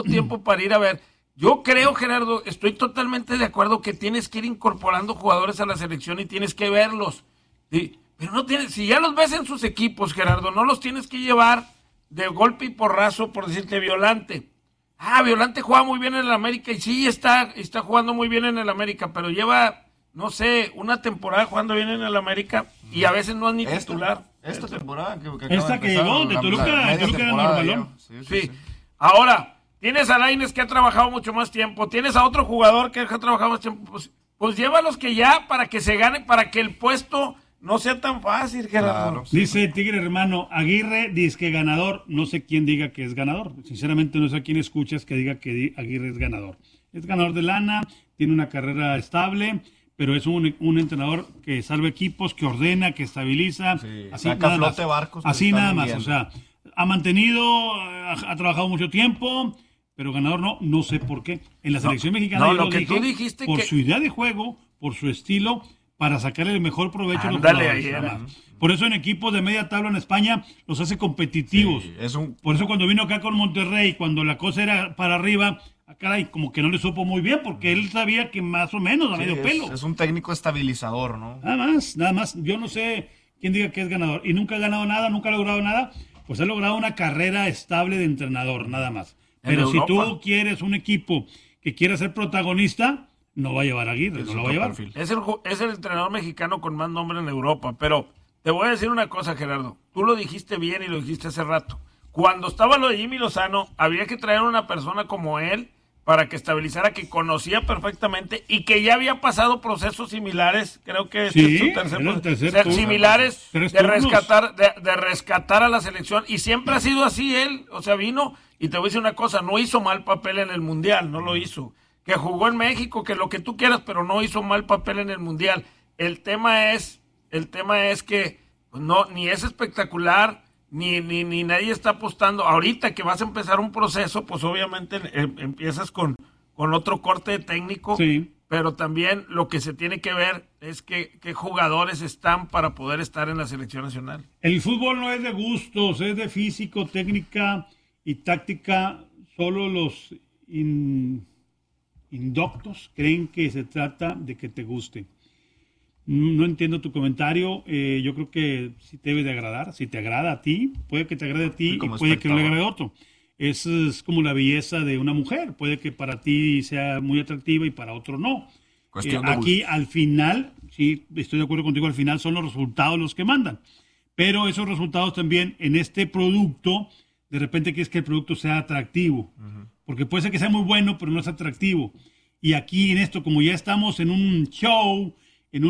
tiempo para ir a ver. Yo creo, Gerardo, estoy totalmente de acuerdo que tienes que ir incorporando jugadores a la selección y tienes que verlos. ¿Sí? Pero no tienes, si ya los ves en sus equipos, Gerardo, no los tienes que llevar de golpe y porrazo, por decirte, Violante. Violante juega muy bien en el América y sí está jugando muy bien en el América, pero lleva, no sé, una temporada jugando bien en el América y a veces no es ni titular. Esta temporada que llegó de Toluca en Balón. Sí. Ahora, tienes a Lainez que ha trabajado mucho más tiempo, tienes a otro jugador que ha trabajado más tiempo, pues llévalos que ya para que se gane, para que el puesto no sea tan fácil, Gerardo. Claro, sí. Dice Tigre Hermano, Aguirre dice que ganador, no sé quién diga que es ganador, sinceramente no sé a quién escuchas que diga que Aguirre es ganador. Es ganador de lana, tiene una carrera estable, pero es un entrenador que salva equipos, que ordena, que estabiliza, sí, así saca nada flote más, barcos. así nada más, o sea, ha mantenido, ha trabajado mucho tiempo, pero ganador no sé por qué. En la selección mexicana yo lo que dije, tú dijiste por que su idea de juego, por su estilo, para sacarle el mejor provecho a los jugadores. Por eso en equipos de media tabla en España los hace competitivos. Sí, Por eso cuando vino acá con Monterrey, cuando la cosa era para arriba, caray, como que no le supo muy bien, porque él sabía que más o menos a medio pelo. Es un técnico estabilizador, ¿no? Nada más. Yo no sé quién diga que es ganador. Y nunca ha ganado nada, nunca ha logrado nada. Pues ha logrado una carrera estable de entrenador, nada más. Pero si tú quieres un equipo que quiera ser protagonista, no va a llevar a Aguirre, no lo va a llevar. Es el entrenador mexicano con más nombre en Europa, pero te voy a decir una cosa, Gerardo. Tú lo dijiste bien y lo dijiste hace rato. Cuando estaba lo de Jimmy Lozano, había que traer a una persona como él para que estabilizara, que conocía perfectamente y que ya había pasado procesos similares, creo que es su tercer similares de rescatar a la selección, y siempre ha sido así él, o sea, vino, y te voy a decir una cosa, no hizo mal papel en el Mundial, no lo hizo, que jugó en México, que lo que tú quieras, pero no hizo mal papel en el Mundial. El tema es que no, ni es espectacular, ni nadie está apostando. Ahorita que vas a empezar un proceso, pues obviamente empiezas con otro corte de técnico, sí. Pero también lo que se tiene que ver es qué jugadores están para poder estar en la selección nacional. El fútbol no es de gustos, es de físico, técnica y táctica. Solo los indoctos creen que se trata de que te guste. No entiendo tu comentario. Yo creo que sí te debe de agradar. Si te agrada a ti, puede que te agrade a ti y puede que no le agrade a otro. Es como la belleza de una mujer. Puede que para ti sea muy atractiva y para otro no. Aquí al final, sí, estoy de acuerdo contigo, al final son los resultados los que mandan. Pero esos resultados también en este producto, de repente quieres que el producto sea atractivo. Uh-huh. Porque puede ser que sea muy bueno, pero no es atractivo. Y aquí en esto, como ya estamos en un show, en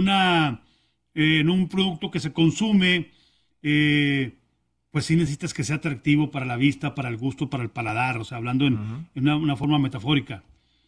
un producto que se consume, pues sí necesitas que sea atractivo para la vista, para el gusto, para el paladar, o sea, hablando en una forma metafórica.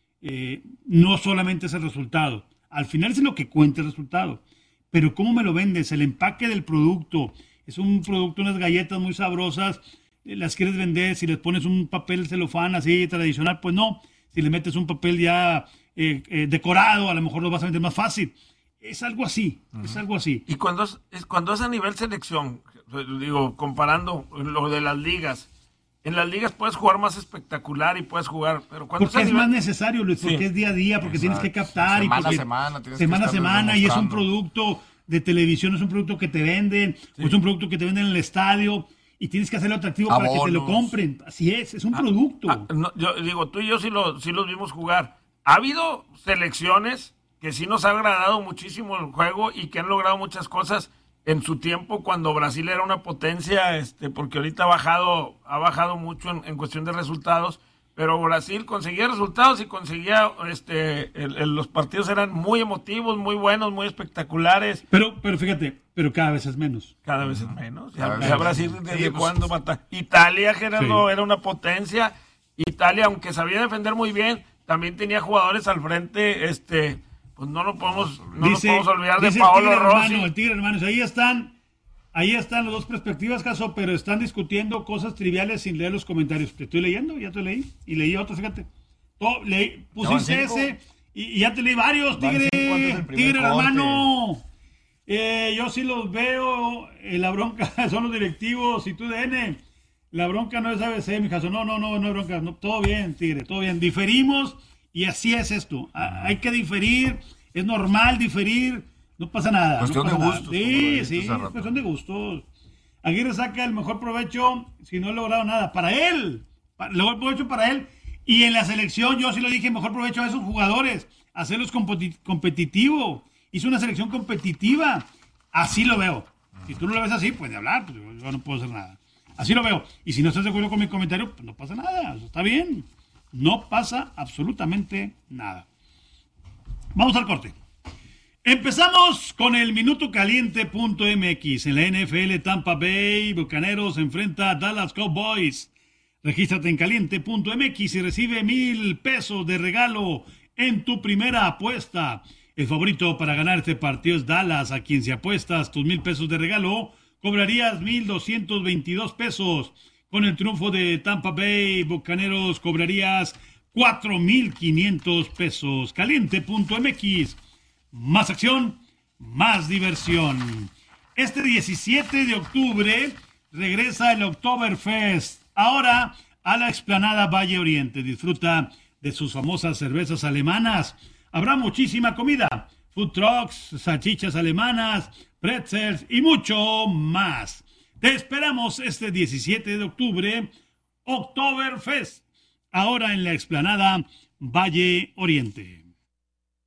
No solamente es el resultado, al final es lo que cuenta el resultado, pero cómo me lo vendes, el empaque del producto, es un producto, unas galletas muy sabrosas, las quieres vender, si les pones un papel celofán así tradicional, pues no, si le metes un papel ya decorado, a lo mejor lo vas a vender más fácil. Es algo así, es algo así. Y cuando es a nivel selección, digo, comparando lo de las ligas, en las ligas puedes jugar más espectacular y puedes jugar, pero cuando porque es más necesario, Luis, porque es día a día, porque tienes que captar, semana a semana, y es un producto de televisión, es un producto que te venden, es un producto que te venden en el estadio, y tienes que hacerlo atractivo para que te lo compren. Así es un producto. Yo digo, tú y yo sí los vimos jugar. Ha habido selecciones que sí nos ha agradado muchísimo el juego y que han logrado muchas cosas en su tiempo cuando Brasil era una potencia, porque ahorita ha bajado mucho en cuestión de resultados, pero Brasil conseguía resultados y conseguía, los partidos eran muy emotivos, muy buenos, muy espectaculares. Pero fíjate, cada vez es menos. Cada vez es menos. Ya Brasil desde cuándo mata. Italia, Gerardo, era una potencia. Italia, aunque sabía defender muy bien, también tenía jugadores al frente, pues no nos podemos olvidar de Paolo Rossi. El Tigre, hermanos, ahí están las dos perspectivas, Caso, pero están discutiendo cosas triviales sin leer los comentarios. Te estoy leyendo, ya te leí, y leí otro, fíjate. Pusiste ese, y ya te leí varios, Tigre, hermano. Yo sí los veo, la bronca son los directivos y tú de N. La bronca no es ABC, mi caso. No es bronca. No, todo bien, Tigre, todo bien. Diferimos y así es esto. Hay que diferir, es normal diferir, no pasa nada. Cuestión de gustos. Sí, es cuestión de gustos. Aguirre saca el mejor provecho si no ha logrado nada. Para él, el mejor provecho para él. Y en la selección, yo sí lo dije, mejor provecho a esos jugadores, hacerlos competitivo. Hizo una selección competitiva. Así lo veo. Si tú no lo ves así, puedes hablar, pues yo no puedo hacer nada. Así lo veo. Y si no estás de acuerdo con mi comentario, pues no pasa nada. Eso está bien. No pasa absolutamente nada. Vamos al corte. Empezamos con el Minuto Caliente.mx. En la NFL, Tampa Bay Bucaneros enfrenta a Dallas Cowboys. Regístrate en caliente.mx y recibe $1,000 de regalo en tu primera apuesta. El favorito para ganar este partido es Dallas, a quien si apuestas tus $1,000 de regalo, cobrarías $1,222. Con el triunfo de Tampa Bay Bucaneros, cobrarías $4,500. Caliente.mx. Más acción, más diversión. Este 17 de octubre regresa el Oktoberfest. Ahora a la explanada Valle Oriente. Disfruta de sus famosas cervezas alemanas. Habrá muchísima comida, food trucks, salchichas alemanas, pretzels y mucho más. Te esperamos este 17 de octubre, Oktoberfest, ahora en la explanada Valle Oriente.